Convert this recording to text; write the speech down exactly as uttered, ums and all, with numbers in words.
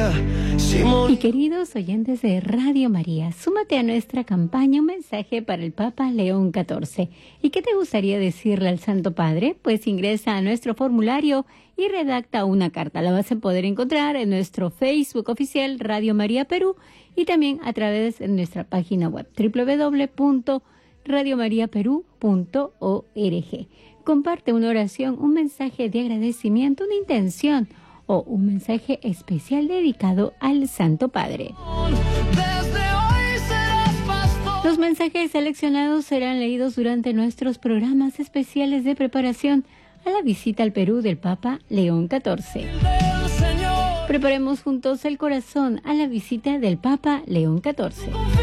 Yeah. Simón. Y queridos oyentes de Radio María, súmate a nuestra campaña Un mensaje para el Papa León catorce. ¿Y qué te gustaría decirle al Santo Padre? Pues ingresa a nuestro formulario y redacta una carta. La vas a poder encontrar en nuestro Facebook oficial Radio María Perú y también a través de nuestra página web doble u doble u doble u punto radio maría perú punto org. Comparte una oración, un mensaje de agradecimiento, una intención o un mensaje especial dedicado al Santo Padre. Los mensajes seleccionados serán leídos durante nuestros programas especiales de preparación a la visita al Perú del Papa León catorce. Preparemos juntos el corazón a la visita del Papa León catorce.